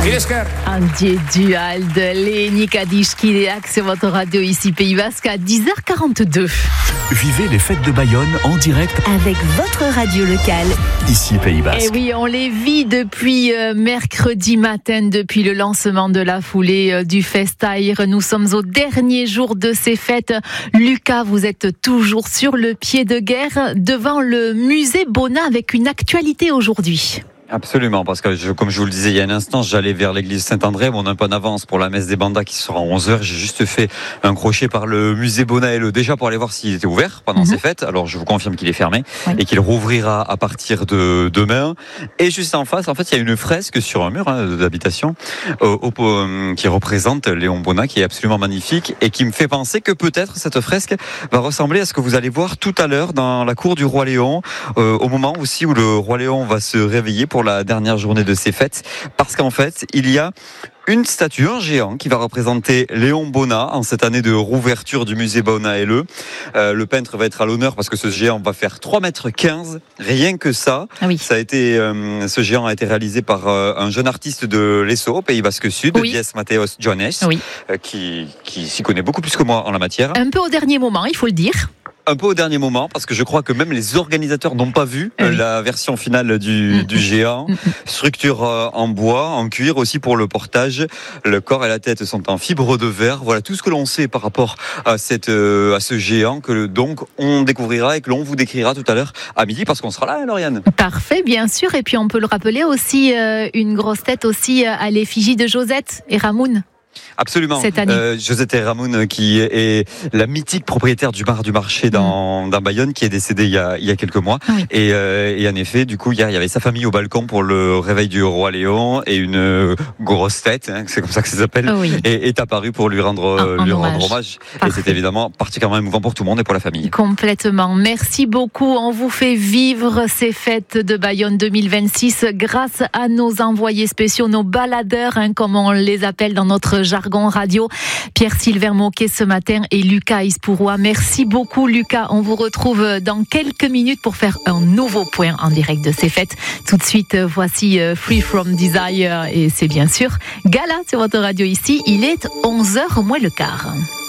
Un dieu dual de Léni Kadishkileak sur votre radio ici Pays Basque à 10h42. Vivez les fêtes de Bayonne en direct avec votre radio locale. Ici Pays Basque. Et oui, on les vit depuis mercredi matin, depuis le lancement de la foulée du Festaïr. Nous sommes au dernier jour de ces fêtes. Lucas, vous êtes toujours sur le pied de guerre devant le musée Bonnat avec une actualité aujourd'hui. Absolument, parce que comme je vous le disais il y a un instant, j'allais vers l'église Saint-André, on a un peu en avance pour la messe des bandas qui sera à 11h. J'ai juste fait un crochet par le musée Bonnat déjà pour aller voir s'il était ouvert pendant ces fêtes. Alors je vous confirme qu'il est fermé et qu'il rouvrira à partir de demain. Et juste en face, en fait, il y a une fresque sur un mur d'habitation qui représente Léon Bonnat, qui est absolument magnifique et qui me fait penser que peut-être cette fresque va ressembler à ce que vous allez voir tout à l'heure dans la cour du roi Léon, au moment aussi où le roi Léon va se réveiller pour la dernière journée de ces fêtes, parce qu'en fait, il y a une statue, un géant, qui va représenter Léon Bonnat en cette année de rouverture du musée Bonnat le peintre va être à l'honneur parce que ce géant va faire 3,15 m, rien que ça. Ah oui. Ça a été, ce géant a été réalisé par un jeune artiste de l'Esso, au Pays Basque Sud, Dies Mateos Jones, qui s'y connaît beaucoup plus que moi en la matière. Un peu au dernier moment, il faut le dire. Un peu au dernier moment, parce que je crois que même les organisateurs n'ont pas vu la version finale du géant. Structure en bois, en cuir aussi pour le portage. Le corps et la tête sont en fibre de verre. Voilà tout ce que l'on sait par rapport à ce géant que donc on découvrira et que l'on vous décrira tout à l'heure à midi, parce qu'on sera là, Lauriane. Parfait, bien sûr. Et puis on peut le rappeler aussi, une grosse tête aussi à l'effigie de Josette et Ramoun. Absolument. Cette année. Josette et Ramoun, qui est la mythique propriétaire du bar du marché dans Bayonne, qui est décédée il y a quelques mois. Oui. Et en effet, du coup, hier, il y avait sa famille au balcon pour le réveil du roi Léon, et une grosse tête, c'est comme ça que ça s'appelle, est apparue pour lui rendre hommage. Parfait. Et c'est évidemment particulièrement émouvant pour tout le monde et pour la famille. Complètement. Merci beaucoup. On vous fait vivre ces fêtes de Bayonne 2026 grâce à nos envoyés spéciaux, nos baladeurs, comme on les appelle dans notre jargon radio, Pierre-Sylvain Moquet ce matin et Lucas Ispourois. Merci beaucoup Lucas, on vous retrouve dans quelques minutes pour faire un nouveau point en direct de ces fêtes. Tout de suite, voici Free From Desire et c'est bien sûr Gala sur votre radio ici, il est 11h moins le quart.